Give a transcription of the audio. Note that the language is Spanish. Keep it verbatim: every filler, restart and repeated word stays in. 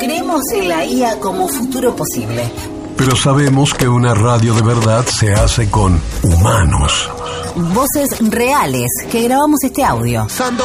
Creemos en la I A como futuro posible. Pero sabemos que una radio de verdad se hace con humanos. Voces reales que grabamos este audio. Sando